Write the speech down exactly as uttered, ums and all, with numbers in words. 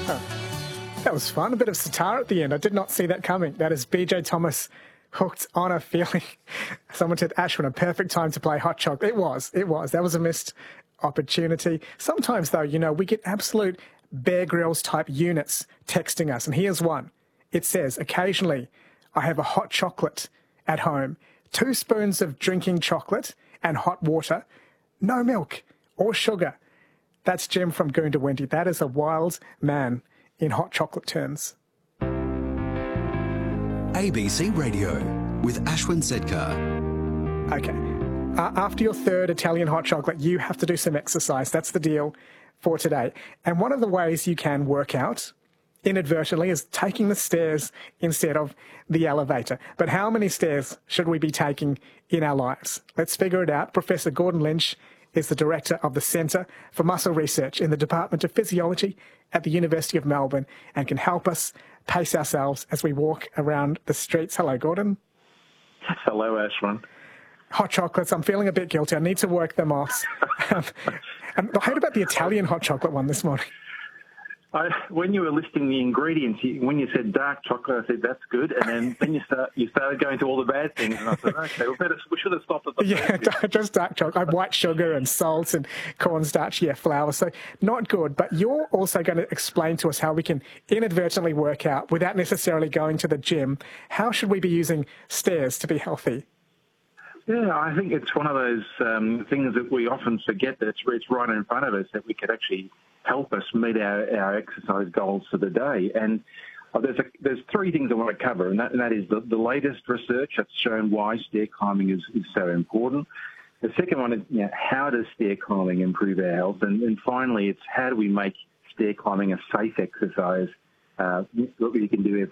That was fun. A bit of sitar at the end. I did not see that coming. That is B J Thomas, Hooked on a Feeling. Someone said, Ashwin, a perfect time to play Hot Chocolate. It was. It was. That was a missed opportunity. Sometimes, though, you know, we get absolute Bear Grylls type units texting us. And here's one. It says, occasionally, I have a hot chocolate at home. Two spoons of drinking chocolate and hot water. No milk or sugar. That's Jim from Goondiwindi. That is a wild man in hot chocolate terms. A B C Radio with Ashwin Sedkar. Okay. Uh, after your third Italian hot chocolate, you have to do some exercise. That's the deal for today. And one of the ways you can work out inadvertently is taking the stairs instead of the elevator. But how many stairs should we be taking in our lives? Let's figure it out. Professor Gordon Lynch is the director of the Centre for Muscle Research in the Department of Physiology at the University of Melbourne and can help us pace ourselves as we walk around the streets. Hello, Gordon. Hello, Ashwin. Hot chocolates, I'm feeling a bit guilty. I need to work them off. um, I heard about the Italian hot chocolate one this morning. I, when you were listing the ingredients, you, when you said dark chocolate, I said, that's good. And then, then you start you started going to all the bad things. And I said, okay, we, better, we should have stopped at the Yeah, first. just dark chocolate. I have white sugar and salt and cornstarch, yeah, flour. So not good. But you're also going to explain to us how we can inadvertently work out without necessarily going to the gym. How should we be using stairs to be healthy? Yeah, I think it's one of those um, things that we often forget that it's, it's right in front of us that we could actually help us meet our, our exercise goals for the day. And uh, there's a, there's three things I want to cover, and that, and that is the, the latest research that's shown why stair climbing is, is so important. The second one is, you know, how does stair climbing improve our health? And, and finally, it's how do we make stair climbing a safe exercise uh, that we can do every